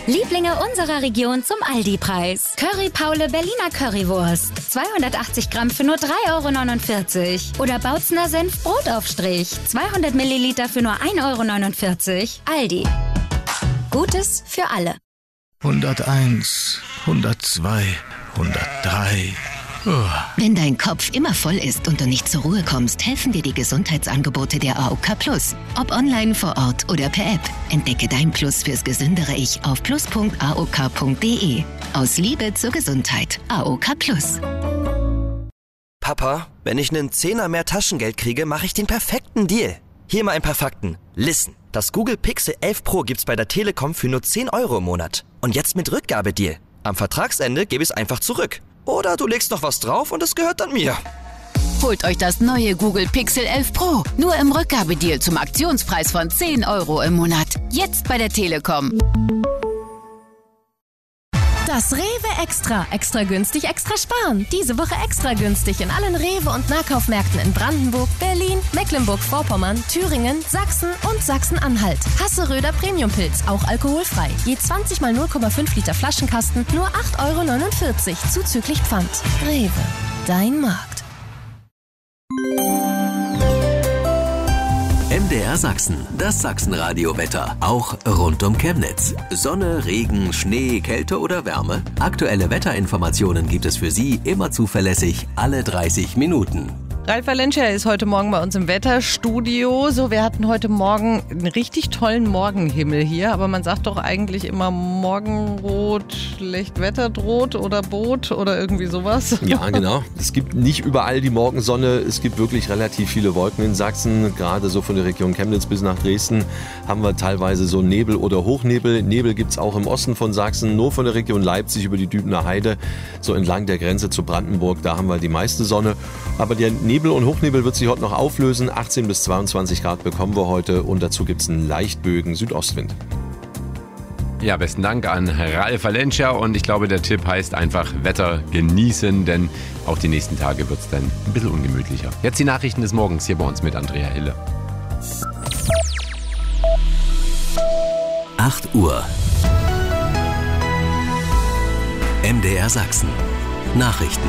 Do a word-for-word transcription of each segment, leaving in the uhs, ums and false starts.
Lieblinge unserer Region zum Aldi-Preis. Curry Paule Berliner Currywurst. zweihundertachtzig Gramm für nur drei Euro neunundvierzig. Oder Bautzner Senf Brotaufstrich. zweihundert Milliliter für nur ein Euro neunundvierzig. Aldi. Gutes für alle. hunderteins, hundertzwei, hundertdrei. Wenn dein Kopf immer voll ist und du nicht zur Ruhe kommst, helfen dir die Gesundheitsangebote der A O K Plus. Ob online, vor Ort oder per App. Entdecke dein Plus fürs gesündere Ich auf plus punkt a o k punkt d e. Aus Liebe zur Gesundheit. A O K Plus. Papa, wenn ich einen Zehner mehr Taschengeld kriege, mache ich den perfekten Deal. Hier mal ein paar Fakten. Listen. Das Google Pixel elf Pro gibt's bei der Telekom für nur zehn Euro im Monat. Und jetzt mit Rückgabedeal. Am Vertragsende gebe ich es einfach zurück. Oder du legst noch was drauf und es gehört dann mir. Holt euch das neue Google Pixel elf Pro. Nur im Rückgabedeal zum Aktionspreis von zehn Euro im Monat. Jetzt bei der Telekom. Das Rewe Extra. Extra günstig, extra sparen. Diese Woche extra günstig in allen Rewe- und Nahkaufmärkten in Brandenburg, Berlin, Mecklenburg-Vorpommern, Thüringen, Sachsen und Sachsen-Anhalt. Hasseröder Premiumpilz, auch alkoholfrei. Je zwanzig mal null Komma fünf Liter Flaschenkasten, nur acht Euro neunundvierzig, zuzüglich Pfand. Rewe, dein Markt. M D R Sachsen, das Sachsenradio-Wetter, auch rund um Chemnitz. Sonne, Regen, Schnee, Kälte oder Wärme? Aktuelle Wetterinformationen gibt es für Sie immer zuverlässig alle dreißig Minuten. Ralf Valencia ist heute Morgen bei uns im Wetterstudio. So, wir hatten heute Morgen einen richtig tollen Morgenhimmel hier, aber man sagt doch eigentlich immer Morgenrot, schlecht Wetter droht oder Boot oder irgendwie sowas. Ja, genau. Es gibt nicht überall die Morgensonne. Es gibt wirklich relativ viele Wolken in Sachsen. Gerade so von der Region Chemnitz bis nach Dresden haben wir teilweise so Nebel oder Hochnebel. Nebel gibt es auch im Osten von Sachsen, nur von der Region Leipzig über die Dübener Heide, so entlang der Grenze zu Brandenburg. Da haben wir die meiste Sonne. Aber der Nebel und Hochnebel wird sich heute noch auflösen. achtzehn bis zweiundzwanzig Grad bekommen wir heute und dazu gibt es einen leichtböigen Südostwind. Ja, besten Dank an Ralf Valencia und ich glaube, der Tipp heißt einfach Wetter genießen, denn auch die nächsten Tage wird es dann ein bisschen ungemütlicher. Jetzt die Nachrichten des Morgens hier bei uns mit Andrea Hille. acht Uhr. M D R Sachsen. Nachrichten.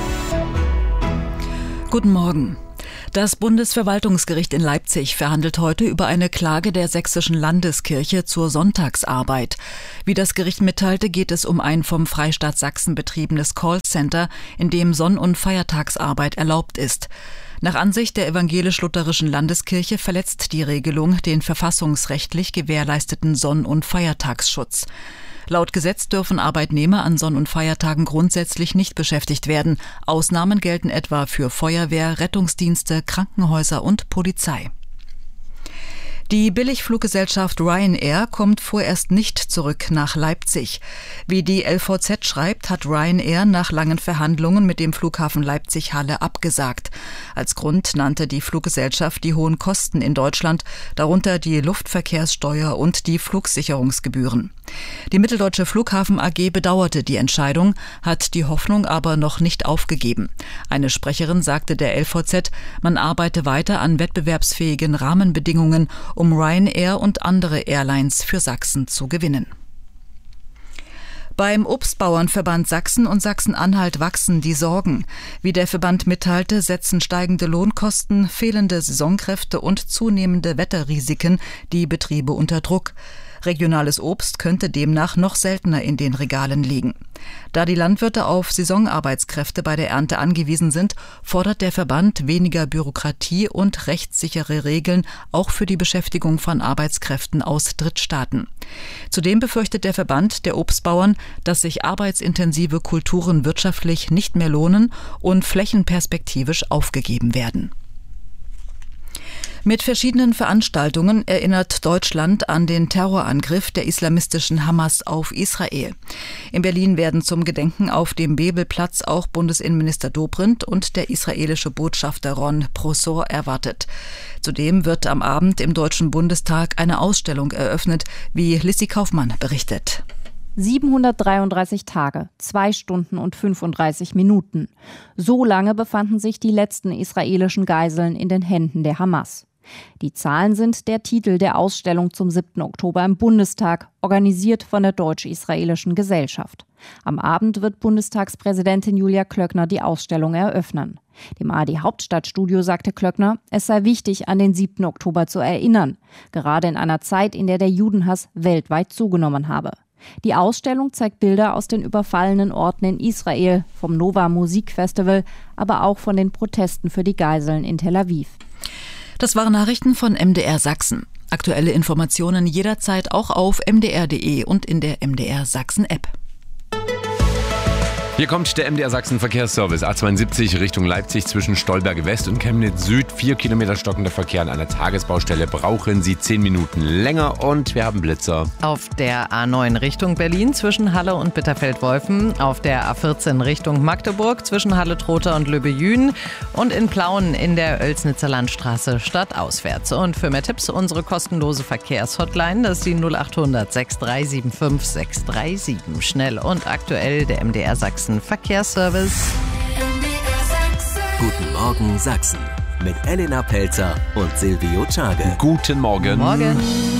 Guten Morgen. Das Bundesverwaltungsgericht in Leipzig verhandelt heute über eine Klage der Sächsischen Landeskirche zur Sonntagsarbeit. Wie das Gericht mitteilte, geht es um ein vom Freistaat Sachsen betriebenes Callcenter, in dem Sonn- und Feiertagsarbeit erlaubt ist. Nach Ansicht der evangelisch-lutherischen Landeskirche verletzt die Regelung den verfassungsrechtlich gewährleisteten Sonn- und Feiertagsschutz. Laut Gesetz dürfen Arbeitnehmer an Sonn- und Feiertagen grundsätzlich nicht beschäftigt werden. Ausnahmen gelten etwa für Feuerwehr, Rettungsdienste, Krankenhäuser und Polizei. Die Billigfluggesellschaft Ryanair kommt vorerst nicht zurück nach Leipzig. Wie die L V Z schreibt, hat Ryanair nach langen Verhandlungen mit dem Flughafen Leipzig-Halle abgesagt. Als Grund nannte die Fluggesellschaft die hohen Kosten in Deutschland, darunter die Luftverkehrssteuer und die Flugsicherungsgebühren. Die Mitteldeutsche Flughafen A G bedauerte die Entscheidung, hat die Hoffnung aber noch nicht aufgegeben. Eine Sprecherin sagte der L V Z, man arbeite weiter an wettbewerbsfähigen Rahmenbedingungen, um Ryanair und andere Airlines für Sachsen zu gewinnen. Beim Obstbauernverband Sachsen und Sachsen-Anhalt wachsen die Sorgen. Wie der Verband mitteilte, setzen steigende Lohnkosten, fehlende Saisonkräfte und zunehmende Wetterrisiken die Betriebe unter Druck. Regionales Obst könnte demnach noch seltener in den Regalen liegen. Da die Landwirte auf Saisonarbeitskräfte bei der Ernte angewiesen sind, fordert der Verband weniger Bürokratie und rechtssichere Regeln, auch für die Beschäftigung von Arbeitskräften aus Drittstaaten. Zudem befürchtet der Verband der Obstbauern, dass sich arbeitsintensive Kulturen wirtschaftlich nicht mehr lohnen und flächenperspektivisch aufgegeben werden. Mit verschiedenen Veranstaltungen erinnert Deutschland an den Terrorangriff der islamistischen Hamas auf Israel. In Berlin werden zum Gedenken auf dem Bebelplatz auch Bundesinnenminister Dobrindt und der israelische Botschafter Ron Prosor erwartet. Zudem wird am Abend im Deutschen Bundestag eine Ausstellung eröffnet, wie Lissi Kaufmann berichtet. siebenhundertdreiunddreißig Tage, zwei Stunden und fünfunddreißig Minuten. So lange befanden sich die letzten israelischen Geiseln in den Händen der Hamas. Die Zahlen sind der Titel der Ausstellung zum siebten Oktober im Bundestag, organisiert von der Deutsch-Israelischen Gesellschaft. Am Abend wird Bundestagspräsidentin Julia Klöckner die Ausstellung eröffnen. Dem A R D-Hauptstadtstudio sagte Klöckner, es sei wichtig, an den siebten Oktober zu erinnern, gerade in einer Zeit, in der der Judenhass weltweit zugenommen habe. Die Ausstellung zeigt Bilder aus den überfallenen Orten in Israel, vom Nova Musikfestival, aber auch von den Protesten für die Geiseln in Tel Aviv. Das waren Nachrichten von M D R Sachsen. Aktuelle Informationen jederzeit auch auf m d r punkt d e und in der M D R Sachsen App. Hier kommt der M D R Sachsen Verkehrsservice. A zweiundsiebzig Richtung Leipzig zwischen Stolberge West und Chemnitz Süd. Vier Kilometer stockender Verkehr an einer Tagesbaustelle. Brauchen Sie zehn Minuten länger und wir haben Blitzer. Auf der A neun Richtung Berlin zwischen Halle und Bitterfeld-Wolfen. Auf der A vierzehn Richtung Magdeburg zwischen Halle-Trotha und Löbe-Jühen. Und in Plauen in der Oelsnitzer Landstraße stadtauswärts. Und für mehr Tipps unsere kostenlose Verkehrshotline. Das ist die null acht hundert sechs drei sieben fünf sechs drei sieben. Schnell und aktuell der M D R Sachsen Verkehrsservice. Guten Morgen Sachsen mit Elena Pelzer und Silvio Czage. Guten Morgen. Morgen.